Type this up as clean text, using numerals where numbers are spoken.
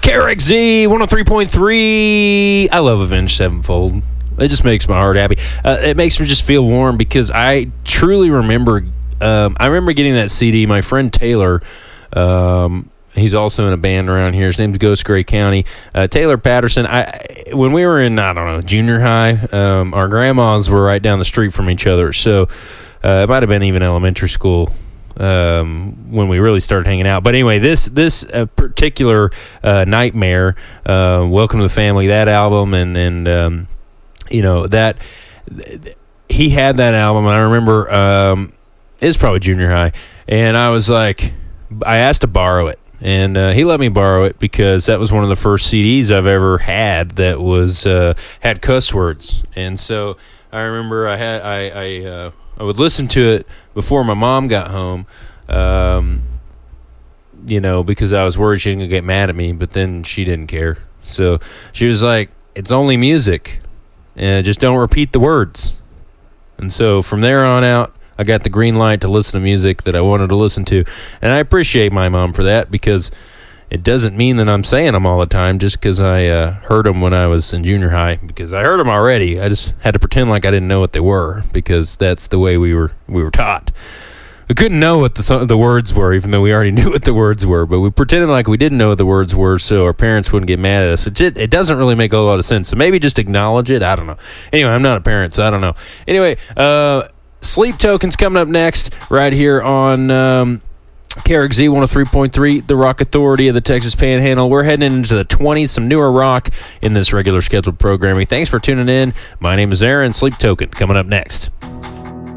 KRXZ 103.3. I love Avenged Sevenfold. It just makes my heart happy. It makes me just feel warm because I truly remember. I remember getting that CD. My friend Taylor, he's also in a band around here. His name's Ghost Gray County. Taylor Patterson. When we were in, I don't know, junior high, our grandmas were right down the street from each other. So it might have been even elementary school when we really started hanging out. But anyway, this particular Nightmare, Welcome to the Family, that album, and you know, that he had that album, and I remember it was probably junior high, and I was like, I asked to borrow it, and he let me borrow it because that was one of the first CDs I've ever had that was had cuss words. And so I remember I would listen to it before my mom got home, you know, because I was worried she didn't get mad at me, but then she didn't care. So she was like, it's only music, and just don't repeat the words. And so from there on out, I got the green light to listen to music that I wanted to listen to. And I appreciate my mom for that, because it doesn't mean that I'm saying them all the time just because I heard them when I was in junior high, because I heard them already. I just had to pretend like I didn't know what they were, because that's the way we were taught. We couldn't know what the words were, even though we already knew what the words were, but we pretended like we didn't know what the words were so our parents wouldn't get mad at us. It doesn't really make a lot of sense, so maybe just acknowledge it. I don't know. Anyway, I'm not a parent, so I don't know. Anyway, Sleep Tokens coming up next right here on KRXZ 103.3, the rock authority of the Texas Panhandle. We're heading into the 20s, some newer rock in this regular scheduled programming. Thanks for tuning in. My name is Aaron. Sleep Token coming up next.